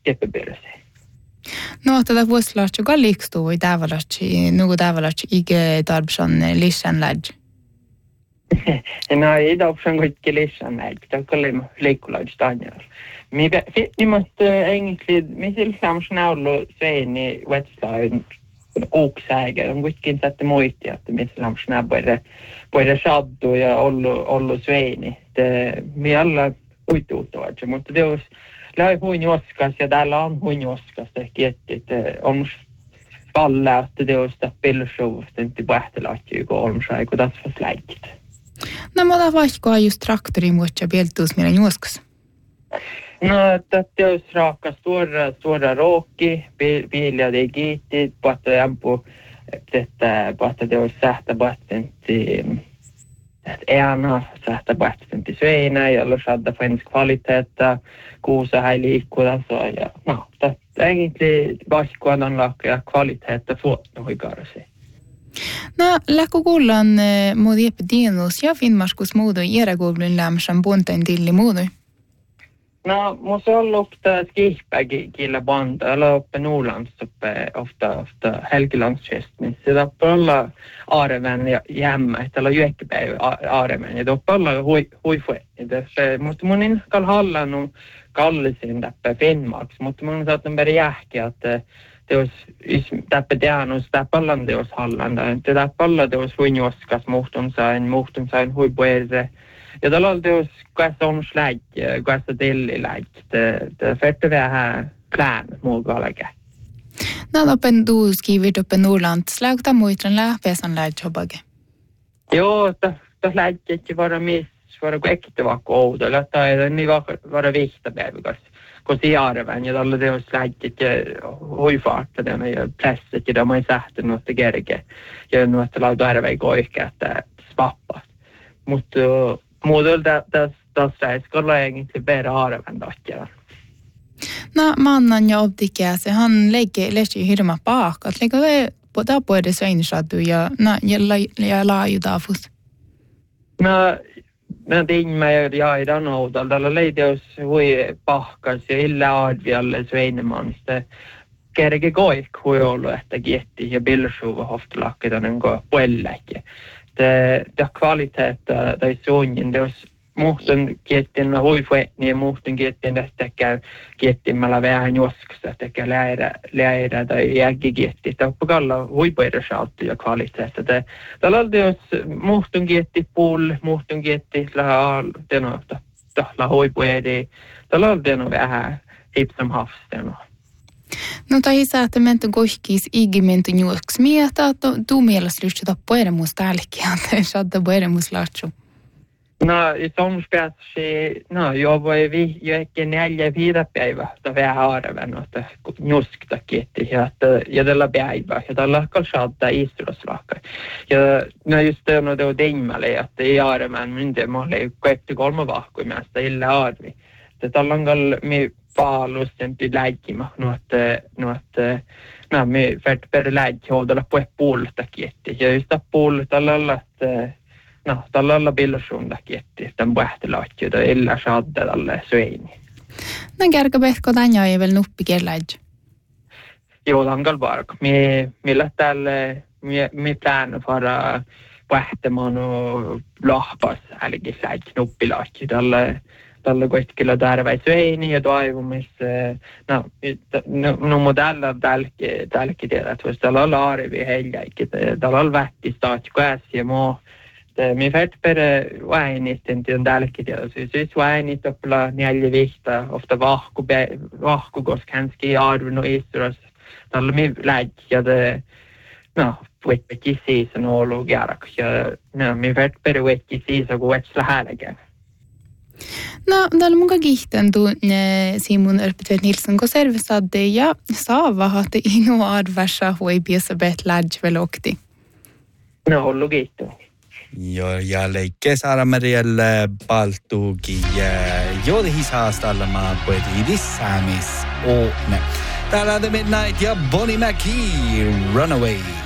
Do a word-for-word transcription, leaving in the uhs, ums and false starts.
teppeberse. No, tätä vuosilaatsi kallikstuu vai tavallaatsi, nuku tavallaatsi ike tarpsan lisän lädj? No, ei tarpsan kuitenkin lisän lädj, tämä on kalli leikkulaudista anjalla. Ni måste egentligen, min tillsammans ollut sveini Wetslain oksäger, on kuitenkin tätä muisti, että min tillsammans både både saddu ja ollut ollut sveini. Me alla uituuttavat, mutta det on läi huinjoskas ja täällä on huinjoskas, ehkä että on palla, että det on sitä pillshow, inte pähtelaatki kolmsai, kun tässä läikit. No, mutta vaikka just traktori muuttaa pieltuus meidän juoskas? No, tätä olisi raaka suora, suora rookki, piilja ei kiitti, patta jampu, että patta te olisi sähtäpastentti, ena sähtäpastentti sveinä, jolla saada finns kvaliteetta, kuusa här liikkuda, så ja, no, tätä egentligen vaikka on lakia kvaliteetta fuotnuhikarsi. No, läkku kuullaan muut jeppe dienus ja Finnmarskus muudu iäräkuulun lämmösen pontain tilli muudu? No, musta on ollut skihpäkillä banda, eller uppe Norrlands uppe ofta, ofta Helgelandskist, missä det olla Aarevän ja jämmä, eller Jyekkipäivä Aarevän, ja det olla hui, huifuetti. Det måste mun in kall hallan och kallisin täppä Finnmarks, mutta mun saat on beri jähki, että det olisi täppä teanus, täppä ollaan teos hallan, det täppä olla teos huinjoskas, muhtun sain, muhtun sain huipuerse. Ja tällä on teos kuessa on slägg, kuessa tillilägg. Det färte vi här klään muukalake. No, open du skrivit uppe Norrland. Slagta muitran lähpeäsan läggjobage? Joo, det slägg inte vara miss, vara kuekte vaikka oudolla. Tai niin vara vihtapäiväkas. Kun siarven, ja tällä teos slägg inte huifarta den ja presset, ja de har sagt något gerke. Ja nu att lauta arvei koihkä, että spappat. Mutta muodolta tässä ei skolla egentlig bara Aarevän takia. No, mannan ja optikäse, han lägger lägger hirma paak, att lägga det på där på det sveinsadu ja na ja ja laaju dafus. No, no tiimme ja ei danouta, tällä leideus hui pahkas ja illa advialle sveinemanste. Kerke koik hui ollut, että kietti ja bilsuva hoftolakki tonen ko puelläkin. Det det kvalitet det sången det muuten kiettin huifuetni ja muuten kiettin tästä käy kiettin mällä vähän joskassa että läärä läärä tai jälki kietti tappakalla huipuedesalta ja kvaliteetta det tällä on jos muuten kietti pool muuten kietti la denota la huipuede tällä on den vähän hipsam hafsten. No, tai että mentu kohkis igimentu juoks mieltä, että tu mielestä lyhtsä poeremus tälkiä, että saada poeremus laatsu. No, i sommarspäässä, no, jag var ju ju ekki neljä viida päivä, että vähän Aarevän, että juskta kietti, ja että ja tällä päivä, ja tällä kall saada istuloslahka. Ja no just det, no det var dimmälle, että i Aarevän mynte målle koekti kolme vahkuimasta illa arvi. Että tällä on kall mi paalusten till lägima, no että no että no mi färt per lägjoudella på ett puolta kietti, ja just det puolta tällä että no, tällä olla bilsuunda kietti, tämän pähtelaatju, tai illa saadda tälle sveini. No, kärkä pehko tänja ei vielä nuppi kerlaidju? Joo, tankal vark. Mi, millä tälle, mi, mi pläänu vara pähtemään och lahpas, älgi säid nuppilaatju, tälle tällä kuitenkin tärväi sveini ja toivumis, no, no, no modella tälki, tälki tiedä, että voisi tällä olla arvi heljäikin, tällä olla vähti staatju käsi ja muu. Mi färt per väinit inte den dälkiä. Så siis väinit uppla neljä vihta ofta vahku vahku koska kanske arvon och istras. Tällä mi lägga det no vetki season ollut jarak ja no mi färt per vetki season kun etsä hälkä. No, tällä mun kihten tu Simon Örpetvet Nilsson ko servisadde ja saava hatte inu arvassa hui piesa bet lägg velokti. No, ollut kiitos. Jo, ja leikke Saara-Merelle paltuuki joodihisaastallama poetiidis saamis oone. Täällä The Midnight ja Bonnie McKee, Runaway.